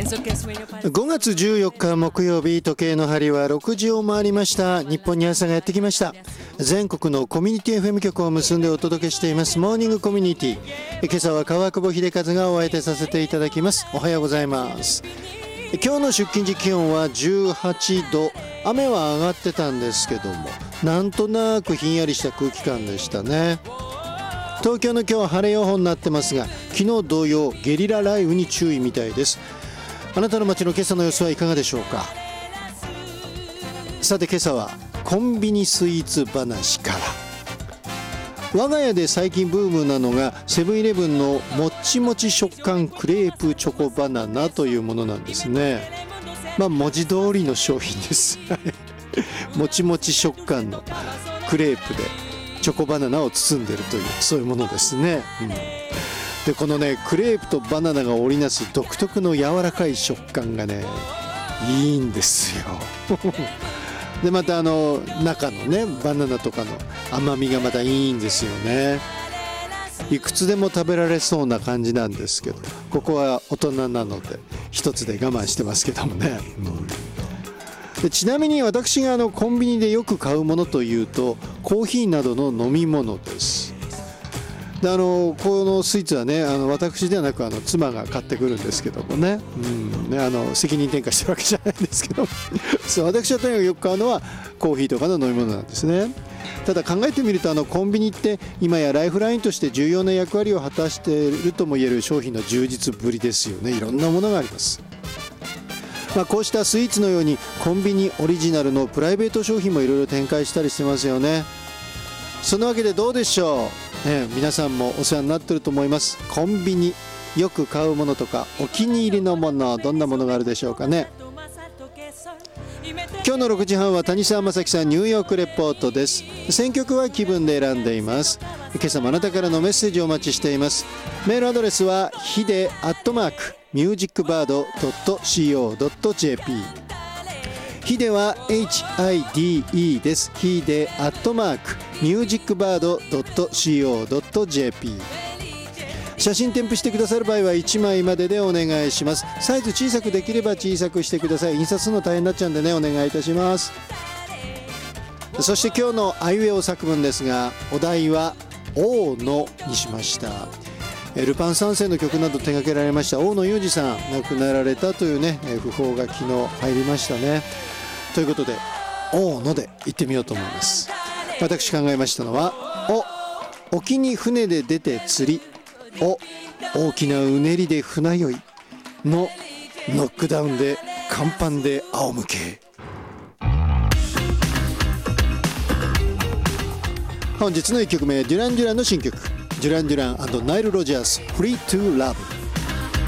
5月14日木曜日、時計の針は6時を回りました。日本に朝がやってきました。全国のコミュニティ FM 局を結んでお届けしていますモーニングコミュニティ。今朝は川久保秀和がお相手させていただきます。おはようございます。今日の出勤時気温は18度、雨は上がってたんですけども、なんとなくひんやりした空気感でしたね。東京の今日は晴れ予報になってますが、昨日同様ゲリラ雷雨に注意みたいです。あなたの街の今朝の様子はいかがでしょうか。さて今朝はコンビニスイーツ話から。我が家で最近ブームなのがセブンイレブンのもっちもち食感クレープチョコバナナというものなんですね。文字通りの商品ですもちもち食感のクレープでチョコバナナを包んでいるという、そういうものですね、でこのねクレープとバナナが織りなす独特の柔らかい食感がねいいんですよでまた中のねバナナとかの甘みがまたいいんですよね。いくつでも食べられそうな感じなんですけど、ここは大人なので一つで我慢してますけどもね、でちなみに私がコンビニでよく買うものというとコーヒーなどの飲み物です。でこのスイーツはね私ではなく妻が買ってくるんですけどもね、責任転嫁してるわけじゃないんですけどそう、私はとにかくよく買うのはコーヒーとかの飲み物なんですね。ただ考えてみるとコンビニって今やライフラインとして重要な役割を果たしているともいえる商品の充実ぶりですよね。いろんなものがあります。こうしたスイーツのようにコンビニオリジナルのプライベート商品もいろいろ展開したりしてますよね。そのわけでどうでしょう、皆さんもお世話になってると思います。コンビニよく買うものとかお気に入りのもの、どんなものがあるでしょうかね。今日の6時半は谷沢正樹さんニューヨークレポートです。選曲は気分で選んでいます。今朝もあなたからのメッセージをお待ちしています。メールアドレスはhide@musicbird.co.jp。 ヒデは HIDE です。ヒデ@musicbird.co.jp。 写真添付してくださる場合は1枚まででお願いします。サイズ小さくできれば小さくしてください。印刷するの大変になっちゃうんでね、お願いいたします。そして今日のあいうえお作文ですが、お題は大野にしました。ルパン三世の曲など手掛けられました大野裕二さん、亡くなられたというね訃報が昨日入りましたね。ということで大野で行ってみようと思います。私考えましたのは沖に船で出て釣り、大きなうねりで船酔いのノックダウンで甲板で仰向け。本日の1曲目、デュラン・デュランの新曲、デュラン・デュラン&ナイル・ロジャース、フリー・トゥ・ラブ。